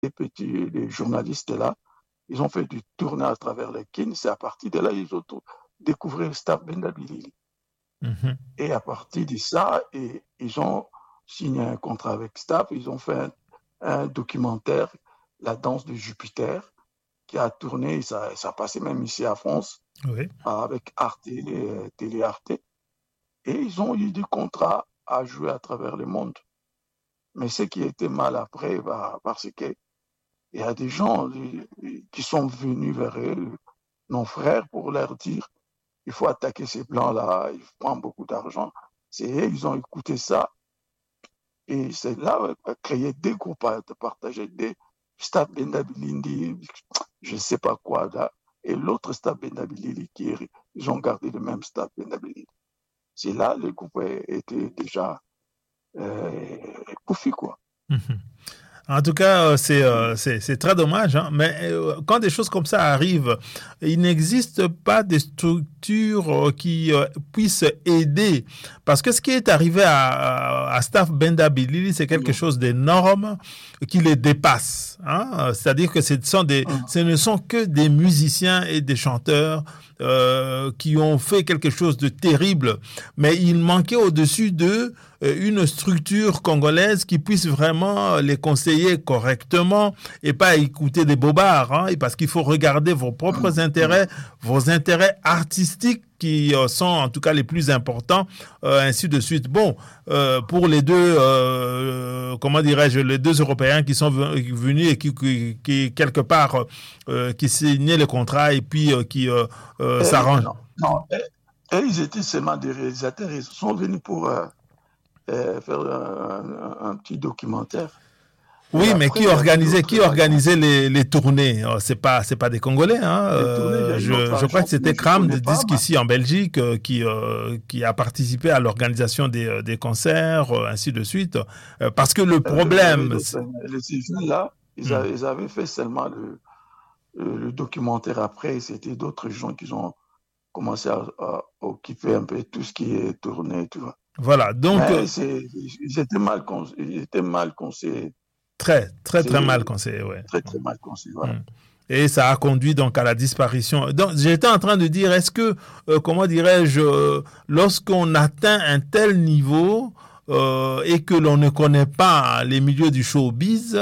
les journalistes là, ils ont fait du tournée à travers les Kings. C'est à partir de là ils ont découvert Staff Benda Bilili. Mhm. Et à partir de ça, ils ont signé un contrat avec Staff. Ils ont fait un documentaire, La danse de Jupiter, qui a tourné, ça passait même ici à France, Oui. avec Arte, Télé Arte. Et ils ont eu des contrats à jouer à travers le monde. Mais ce qui était mal après, parce qu'il y a des gens qui sont venus vers eux, nos frères, pour leur dire il faut attaquer ces plans-là, ils prennent beaucoup d'argent. C'est eux, ils ont écouté ça. Et c'est là créer des groupes, de partager des Stade Bendabilindi, je ne sais pas quoi là. Et l'autre Stade Bendabilindi, ils ont gardé le même Stade Bendabilindi. C'est là le groupe était déjà confus, quoi. Mhm. En tout cas, c'est très dommage, hein. Mais quand des choses comme ça arrivent, il n'existe pas de structure qui puisse aider. Parce que ce qui est arrivé à Staff Benda Bilili, c'est quelque chose d'énorme qui les dépasse, hein. C'est-à-dire que ce ne sont que des musiciens et des chanteurs qui ont fait quelque chose de terrible. Mais il manquait au-dessus d'eux une structure congolaise qui puisse vraiment les conseiller correctement et pas écouter des bobards, hein, parce qu'il faut regarder vos propres intérêts, vos intérêts artistiques qui sont en tout cas les plus importants, ainsi de suite. Bon, pour les deux, comment dirais-je, les deux Européens qui sont venus et qui quelque part, qui signaient le contrat et puis qui s'arrangent. Non, non. Ils étaient seulement des réalisateurs. Ils sont venus pour faire un petit documentaire. Et Oui, mais après, il y a qui d'autres organisait agences. les tournées? C'est pas des Congolais, hein. Les tournées, il y a une autre Je crois que agence, mais c'était je ne Kram de connais pas. Disque ici en Belgique qui a participé à l'organisation des concerts, ainsi de suite. Parce que le Il y avait problème, d'autres. Les jeunes là, Hmm. ils avaient fait seulement le documentaire. Après, c'était d'autres gens qui ont commencé à occuper un peu tout ce qui est tourné, tu vois. Voilà, donc Mais ils étaient mal conseillés. très C'est mal conseillé, ouais. très, très mal conseillé. Voilà. Hmm. Et ça a conduit donc à la disparition. Donc j'étais en train de dire, est-ce que, comment dirais-je, lorsqu'on atteint un tel niveau et que l'on ne connaît pas les milieux du showbiz,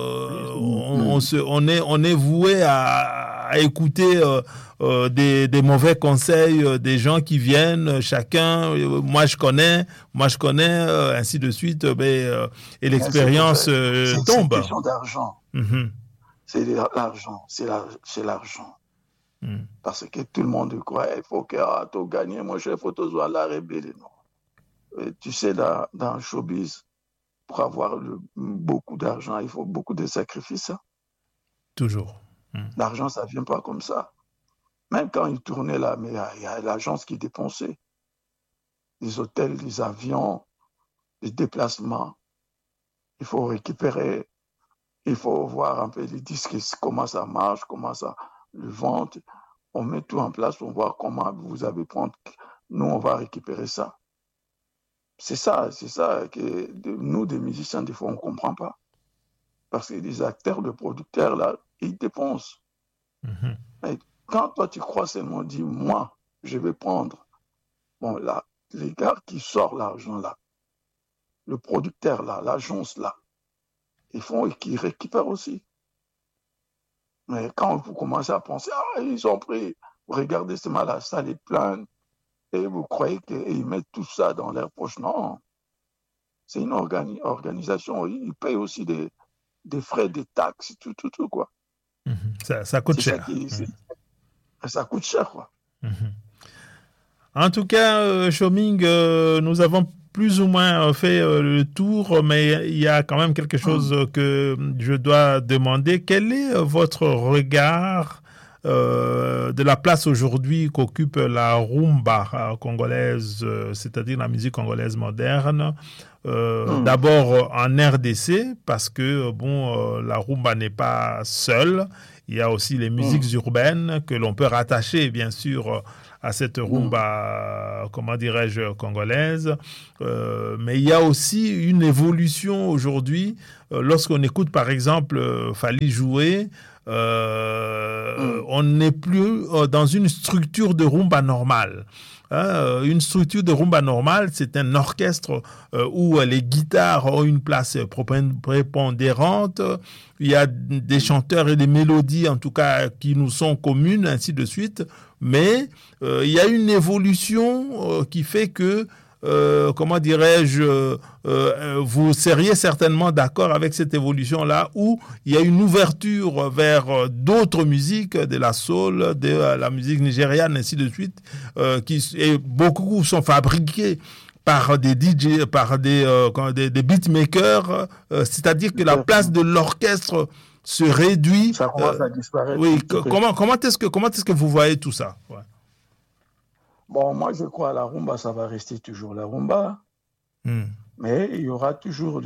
on est voué à écouter des mauvais conseils des gens qui viennent, chacun, moi je connais, ainsi de suite, et Mais c'est pour ça, l'expérience c'est une tombe. question d'argent. Mhm. C'est l'argent, c'est l'argent. Mhm. Parce que tout le monde croit il faut que tu gagnes. Moi, il faut toujours la rébellion. Tu sais, dans le showbiz, pour avoir beaucoup d'argent, il faut beaucoup de sacrifices, hein. Toujours. Mhm. L'argent, ça ne vient pas comme ça. Même quand ils tournaient là, mais il y a l'agence qui dépensait. Les hôtels, les avions, les déplacements. Il faut récupérer, il faut voir un peu les disques, comment ça marche, comment ça le vente. On met tout en place pour voir comment vous allez prendre. Nous, on va récupérer ça. C'est ça que nous, des musiciens, des fois, on ne comprend pas. Parce que les acteurs, les producteurs, là, ils dépensent. Mhm. Mais quand toi, tu crois seulement dire, moi, je vais prendre, bon, là, les gars qui sortent l'argent, là, le producteur, là, l'agence, là, ils font et qu'ils récupèrent aussi. Mais quand vous commencez à penser, ils ont pris, vous regardez ce mal à ça, les plaintes, et vous croyez qu'ils mettent tout ça dans leur poche. Non, c'est une organisation. Ils payent aussi des frais, des taxes, tout, quoi. Mhm. Ça coûte C'est ça cher. qui, Mhm. ça coûte cher, quoi. Mhm. En tout cas, Choming, nous avons plus ou moins fait le tour, mais il y a quand même quelque chose que je dois demander. Quel est votre regard de la place aujourd'hui qu'occupe la rumba congolaise, c'est-à-dire la musique congolaise moderne, D'abord en RDC, parce que la rumba n'est pas seule. Il y a aussi les musiques urbaines que l'on peut rattacher, bien sûr, à cette rumba, comment dirais-je, congolaise. Mais il y a aussi une évolution aujourd'hui. Lorsqu'on écoute, par exemple, Fally jouer, on n'est plus dans une structure de rumba normale. Une structure de rumba normale, c'est un orchestre où les guitares ont une place prépondérante. Il y a des chanteurs et des mélodies, en tout cas, qui nous sont communes, ainsi de suite. Mais il y a une évolution qui fait que comment dirais-je, vous seriez certainement d'accord avec cette évolution-là où il y a une ouverture vers d'autres musiques, de la soul, de la musique nigériane, ainsi de suite, et beaucoup sont fabriqués par des DJ, par des beatmakers, c'est-à-dire que la place de l'orchestre se réduit. Ça commence à disparaître. Oui, comment est-ce que vous voyez tout ça? Ouais. Bon, moi, je crois que la rumba, ça va rester toujours la rumba. Mais il y aura toujours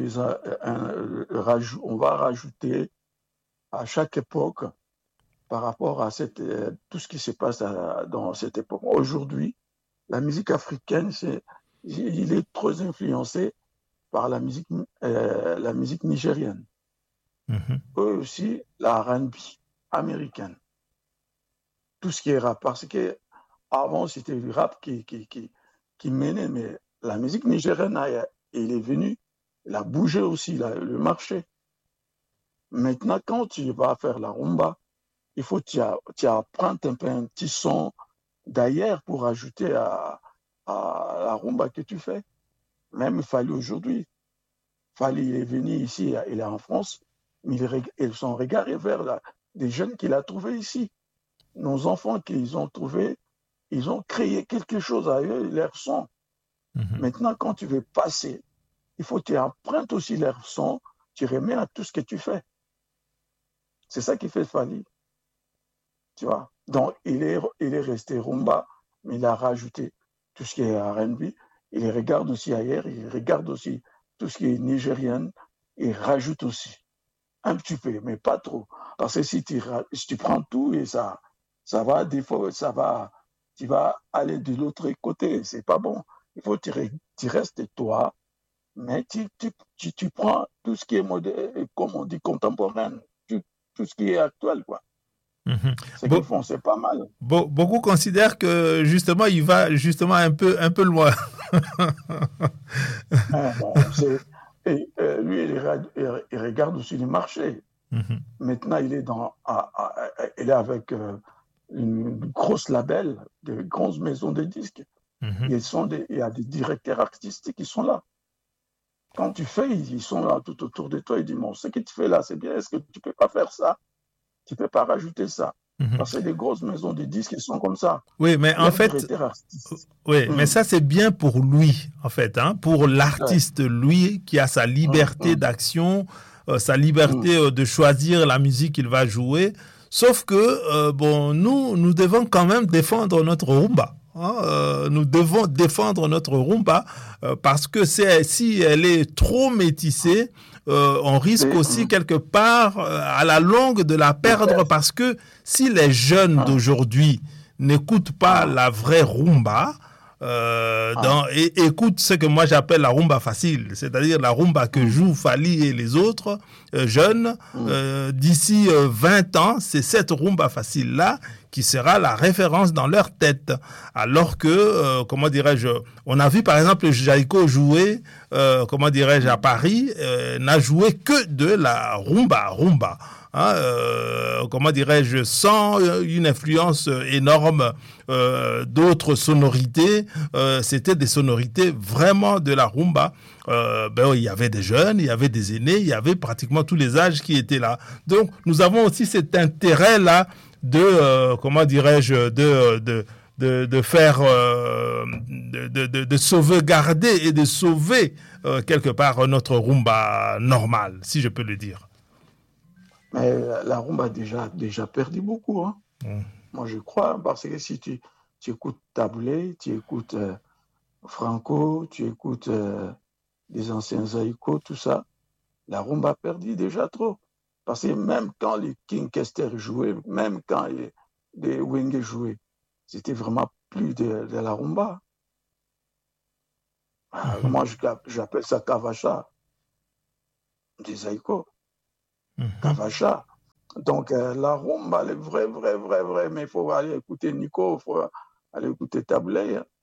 on va rajouter à chaque époque par rapport à tout ce qui se passe dans cette époque. Aujourd'hui, la musique africaine, il est trop influencé par la musique nigérienne. Eux aussi, la R&B américaine. Tout ce qui est rap, parce que avant, c'était le rap qui menait, mais la musique nigérienne, il est venu, il a bougé aussi le marché. Maintenant, quand tu vas faire la rumba, il faut que tu apprends un peu un petit son d'ailleurs pour ajouter à la rumba que tu fais. Même Fally aujourd'hui. Fally, il est venu ici, il est en France, mais ils sont regardés vers des jeunes qu'il a trouvés ici. Nos enfants qu'ils ont trouvés, ils ont créé quelque chose à eux, leur son. Maintenant, quand tu veux passer, il faut que tu empruntes aussi leur son, tu remets à tout ce que tu fais. C'est ça qui fait Fally. Tu vois? Donc, il est resté rumba, mais il a rajouté tout ce qui est R&B. Il regarde aussi ailleurs, il regarde aussi tout ce qui est nigérien, il rajoute aussi. Un petit peu, mais pas trop. Parce que si tu prends tout et ça va, des fois, tu vas aller de l'autre côté. C'est pas bon. Il faut que tu restes toi, mais tu prends tout ce qui est moderne, comme on dit, contemporain, tout ce qui est actuel, quoi. Ce qu'ils font, c'est pas mal. Beaucoup considèrent que justement, il va justement un peu loin. Lui, il regarde aussi le marché. Maintenant, il est avec une grosse label, de grosses maisons de disques. Il y a des directeurs artistiques qui sont là. Quand tu fais, ils sont là tout autour de toi. Ils disent, bon, ce que tu fais là, c'est bien. Est-ce que tu peux pas faire ça? Tu peux pas rajouter ça. Parce que les grosses maisons de disques, ils sont comme ça. Oui, mais en fait, mais ça, c'est bien pour lui, en fait, hein, pour l'artiste, lui, qui a sa liberté d'action, sa liberté de choisir la musique qu'il va jouer. Sauf que, nous devons quand même défendre notre rumba. Nous devons défendre notre rumba parce que si elle est trop métissée, on risque aussi quelque part à la longue de la perdre parce que si les jeunes d'aujourd'hui n'écoutent pas la vraie rumba, et écoute ce que moi j'appelle la rumba facile, c'est-à-dire la rumba que jouent Fally et les autres jeunes, d'ici 20 ans, c'est cette rumba facile-là qui sera la référence dans leur tête. Alors que, comment dirais-je, on a vu par exemple Jaiko jouer, comment dirais-je, à Paris, n'a joué que de la rumba. Comment dirais-je, sans une influence énorme d'autres sonorités, c'était des sonorités vraiment de la rumba. Il y avait des jeunes, il y avait des aînés, il y avait pratiquement tous les âges qui étaient là. Donc nous avons aussi cet intérêt-là de, comment dirais-je, de faire, de sauvegarder et de sauver quelque part notre rumba normale, si je peux le dire. Mais la rumba a déjà perdu beaucoup. Hein. Moi, je crois, parce que si tu écoutes Taboulé, tu écoutes Franco, tu écoutes des anciens zaïko, tout ça, la rumba a perdu déjà trop. Parce que même quand les King Kester jouaient, même quand les Wenge jouaient, c'était vraiment plus de la rumba. Moi, j'appelle ça Kavacha, des zaïko. Kavacha. Donc, la rumba, elle est vraie, mais il faut aller écouter Nico, il faut aller écouter Tablé. Hein.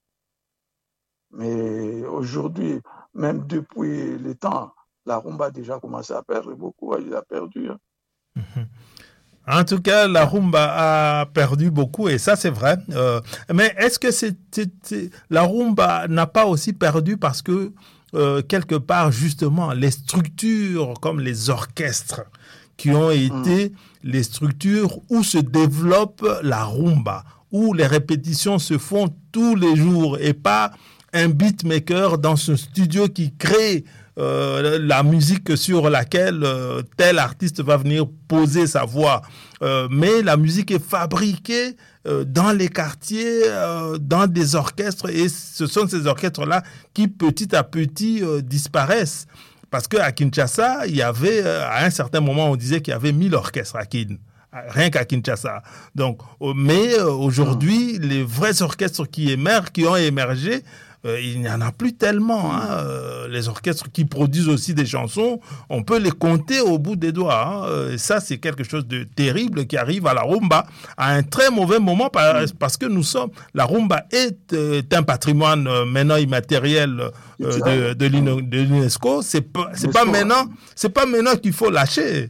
Mais aujourd'hui, même depuis les temps, la rumba a déjà commencé à perdre beaucoup, il a perdu. Hein. En tout cas, la rumba a perdu beaucoup, et ça, c'est vrai. Mais est-ce que la rumba n'a pas aussi perdu parce que, quelque part, justement, les structures comme les orchestres qui ont été les structures où se développe la rumba, où les répétitions se font tous les jours et pas un beatmaker dans ce studio qui crée la musique sur laquelle tel artiste va venir poser sa voix. Mais la musique est fabriquée dans les quartiers, dans des orchestres, et ce sont ces orchestres-là qui petit à petit disparaissent. Parce qu'à Kinshasa, il y avait, à un certain moment, on disait qu'il y avait 1000 orchestres à rien qu'à Kinshasa. Donc, mais aujourd'hui, les vrais orchestres qui ont émergé, il n'y en a plus tellement. Hein. Les orchestres qui produisent aussi des chansons, on peut les compter au bout des doigts. Hein. Et ça, c'est quelque chose de terrible qui arrive à la rumba à un très mauvais moment parce que la rumba est un patrimoine maintenant immatériel de l'UNESCO. C'est pas maintenant qu'il faut lâcher.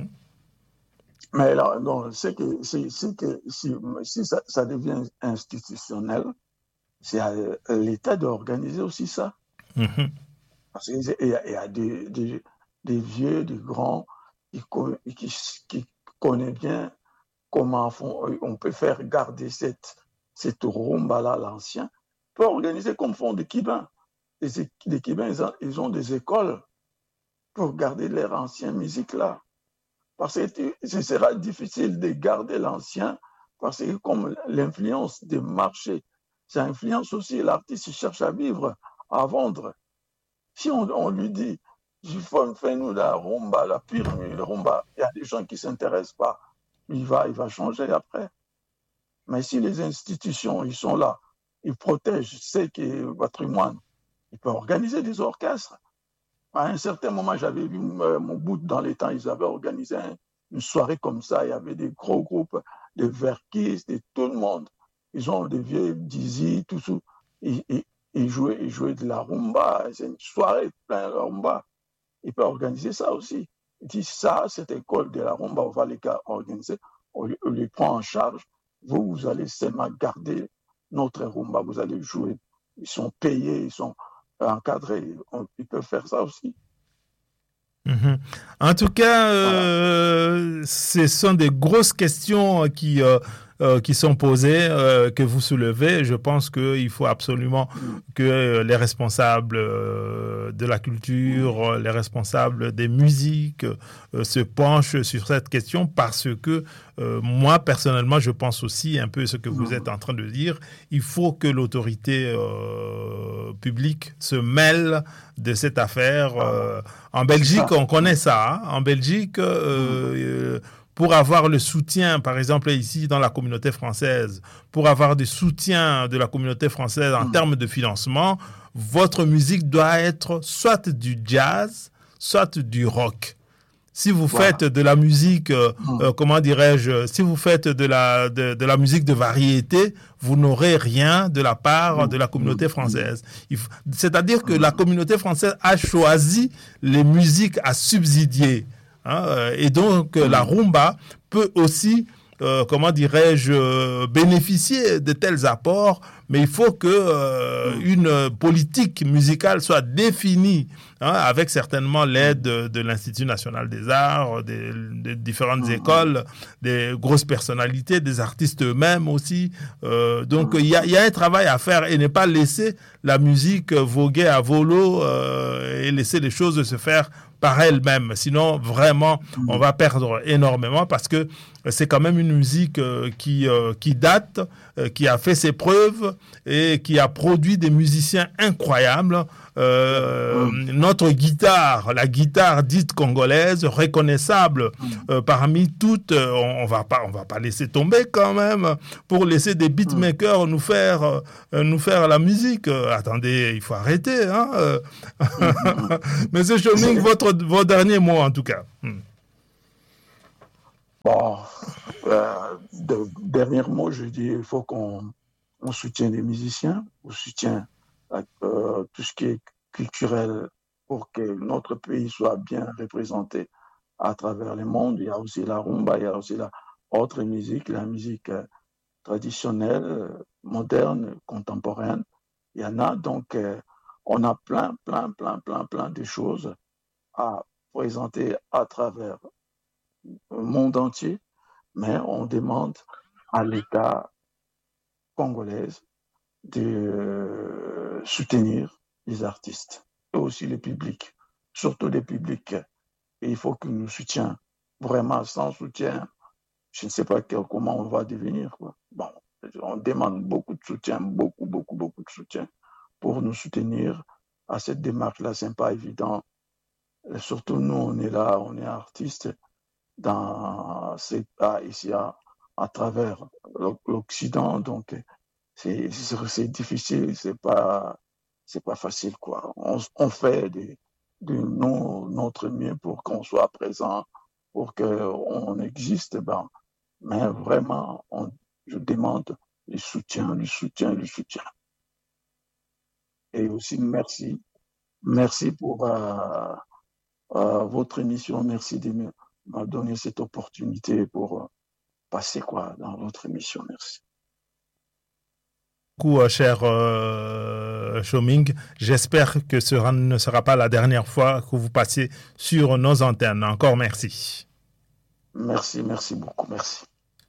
Mais là, non, c'est que si ça devient institutionnel, c'est à l'État d'organiser aussi ça. Parce qu'il y a des vieux, des grands qui connaissent bien comment on peut faire garder cette rumba-là, l'ancien. On peut organiser comme font des Kibins. Les Kibins, ils ont des écoles pour garder leur ancienne musique-là. Parce que ce sera difficile de garder l'ancien, parce que comme l'influence des marchés, ça influence aussi l'artiste, il cherche à vivre, à vendre. Si on lui dit, fais-nous la rumba, la pure rumba, il y a des gens qui ne s'intéressent pas, il va changer après. Mais si les institutions, ils sont là, ils protègent ce qui est patrimoine, ils peuvent organiser des orchestres. À un certain moment, j'avais vu mon bout dans les temps, ils avaient organisé une soirée comme ça, il y avait des gros groupes, des verkistes, de tout le monde. Ils ont des vieux Dizzy, tout ça. Ils jouaient de la rumba. C'est une soirée pleine de rumba. Ils peuvent organiser ça aussi. Ils disent ça, cette école de la rumba, on va les organiser. On les prend en charge. Vous allez seulement garder notre rumba. Vous allez jouer. Ils sont payés, ils sont encadrés. Ils peuvent faire ça aussi. En tout cas, ce sont des grosses questions qui sont posées, que vous soulevez. Je pense qu'il faut absolument que les responsables de la culture, les responsables des musiques se penchent sur cette question parce que moi, personnellement, je pense aussi un peu ce que vous êtes en train de dire. Il faut que l'autorité publique se mêle de cette affaire. En Belgique, on connaît ça. Hein. En Belgique, pour avoir le soutien, par exemple ici dans la communauté française, pour avoir du soutien de la communauté française en termes de financement, votre musique doit être soit du jazz, soit du rock. Si vous faites de la musique, comment dirais-je, si vous faites de la musique de variété, vous n'aurez rien de la part de la communauté française. C'est-à-dire que la communauté française a choisi les musiques à subsidier. Hein, et donc, la rumba peut aussi, comment dirais-je, bénéficier de tels apports, mais il faut que une politique musicale soit définie, hein, avec certainement l'aide de l'Institut national des arts, des différentes écoles, des grosses personnalités, des artistes eux-mêmes aussi. Donc, il y a un travail à faire et ne pas laisser la musique voguer à volo et laisser les choses se faire par elle-même. Sinon, vraiment, on va perdre énormément parce que c'est quand même une musique qui date, qui a fait ses preuves et qui a produit des musiciens incroyables. notre guitare, la guitare dite congolaise, reconnaissable parmi toutes, on va pas laisser tomber quand même pour laisser des beatmakers nous faire la musique. Attendez, il faut arrêter, hein. Monsieur Choming, vos derniers mots en tout cas. Bon, dernier mot, je dis, il faut qu'on soutienne les musiciens, on soutient tout ce qui est culturel pour que notre pays soit bien représenté à travers le monde. Il y a aussi la rumba, il y a aussi la autre musique, la musique traditionnelle, moderne, contemporaine. Il y en a, donc on a plein de choses à présenter à travers le monde entier, mais on demande à l'État congolais de soutenir les artistes et aussi le public, surtout les publics. Et il faut que nous soutiennent. Vraiment, sans soutien, je ne sais pas comment on va devenir, quoi. Bon, on demande beaucoup de soutien, beaucoup de soutien pour nous soutenir à cette démarche-là. Ce n'est pas évident. Et surtout, nous, on est là, on est artistes ici à travers l'Occident, donc c'est difficile, c'est pas facile, quoi. On fait de notre mieux pour qu'on soit présent, pour qu'on existe, mais vraiment, je demande le soutien. Et aussi, merci pour votre émission, merci de m'a donné cette opportunité pour passer dans votre émission. Merci. Beaucoup, cher Choming. J'espère que ce ne sera pas la dernière fois que vous passiez sur nos antennes. Encore merci. Merci beaucoup. Merci.